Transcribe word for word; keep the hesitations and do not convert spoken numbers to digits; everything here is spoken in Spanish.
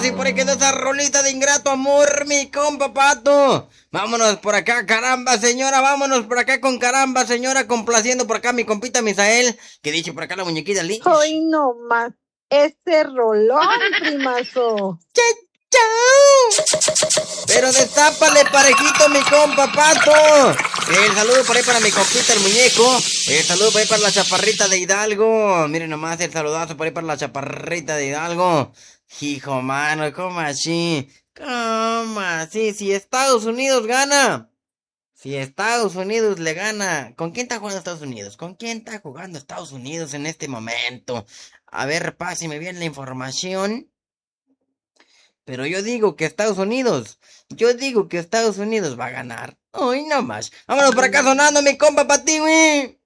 y por ahí quedó esa rolita de ingrato amor, mi compa Pato. Vámonos por acá, caramba, señora, vámonos por acá con caramba, señora, complaciendo por acá mi compita Misael, que dice por acá la muñequita Liz. Hoy no más, ese rolón, primazo. Pero destápale parejito mi compa Pato. El saludo por ahí para mi compita el muñeco. El saludo por ahí para la chaparrita de Hidalgo. Miren nomás el saludazo por ahí para la chaparrita de Hidalgo. Hijo mano, ¿cómo así? ¿Cómo así? Si Estados Unidos gana. Si Estados Unidos le gana. ¿Con quién está jugando Estados Unidos? ¿Con quién está jugando Estados Unidos en este momento? A ver, páseme bien la información. Pero yo digo que Estados Unidos, yo digo que Estados Unidos va a ganar. Hoy no más. Vámonos por acá sonando mi compa para ti, güey.